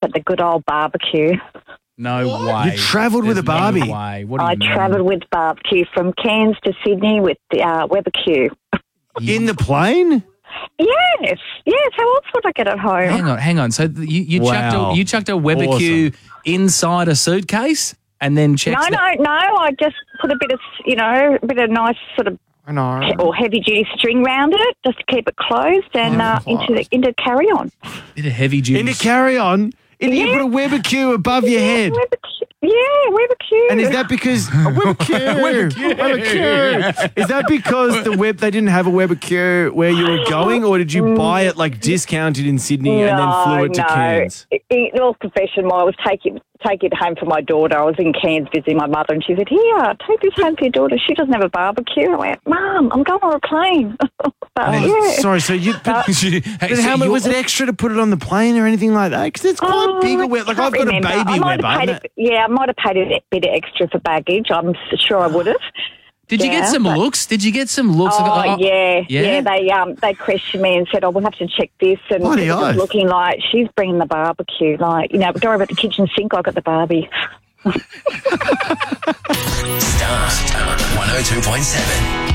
at the good old barbecue. No way. You travelled with a Barbie? No way. What do you I mean? travelled with barbecue from Cairns to Sydney with the Weber Q. In the plane? Yes. How else would I get at home? Hang on. So you Wow. chucked a Weber Q inside a suitcase and then checked. No. I just put a bit of nice sort of I know. or heavy duty string round it just to keep it closed and into carry on. Bit of heavy duty. In a carry-on? You put a Weber Q above your head. Weber Q. And is that because Weber Q? Weber Q. Is that because they didn't have a Weber Q where you were going, or did you buy it like discounted in Sydney and then flew it to Cairns? In all confession, I was taking it home for my daughter. I was in Cairns visiting my mother, and she said, "Here, take this home for your daughter. She doesn't have a barbecue." I went, "Mum, I'm going on a plane." Sorry, so you. But how much was it extra to put it on the plane or anything like that? Because it's quite big. Like I've got a baby Weber. I might have paid a bit extra for baggage. I'm sure I would have. Did you get some looks? Oh, yeah. They questioned me and said, "Oh, we'll have to check this." And it was looking like she's bringing the barbecue. Like, don't worry about the kitchen sink. I got the Barbie. Star 102.7.